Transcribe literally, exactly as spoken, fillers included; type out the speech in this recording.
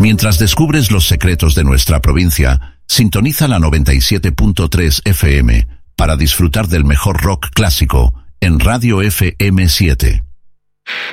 Mientras descubres los secretos de nuestra provincia, sintoniza la noventa y siete punto tres F M para disfrutar del mejor rock clásico en Radio F M siete.